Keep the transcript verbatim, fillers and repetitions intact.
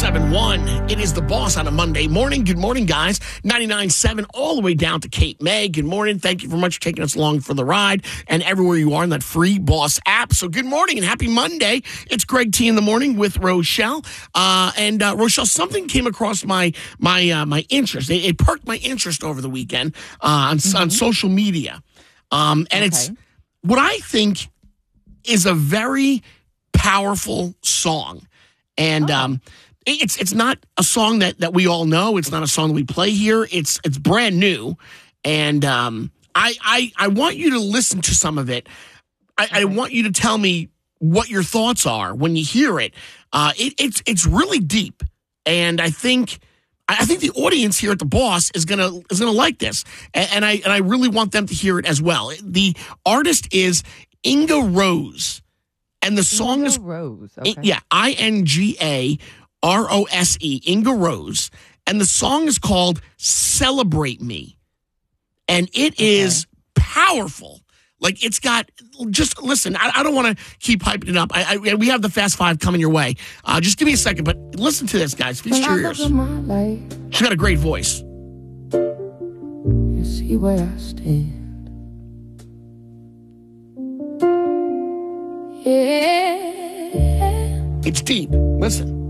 seven one. It is The Boss on a Monday morning. Good morning, guys. ninety-nine point seven all the way down to Cape May. Good morning. Thank you very much for taking us along for the ride and everywhere you are in that free Boss app. So good morning and happy Monday. It's Greg T in the morning with Rochelle. Uh, and uh, Rochelle, something came across my my uh, my interest. It, it perked my interest over the weekend uh, on, mm-hmm. on social media. Um, and okay. It's what I think is a very powerful song. And oh. um, it's it's not a song that, that we all know. It's not a song that we play here. It's it's brand new. And um, I, I I want you to listen to some of it. I, okay. I want you to tell me what your thoughts are when you hear it. Uh, it it's it's really deep. And I think I think the audience here at The Boss is gonna is gonna like this. And, and I and I really want them to hear it as well. The artist is Inga Rose. And the song Inga is Rose. Okay. Yeah, I N G A R O S E, Inga Rose. And the song is called Celebrate Me. And it okay. is powerful. Like, it's got, just listen, I, I don't want to keep hyping it up. I, I, we have the Fast Five coming your way. Uh, just give me a second, but listen to this, guys. Feast your ears. She's got a great voice. You see where I stand. Yeah. It's deep. Listen.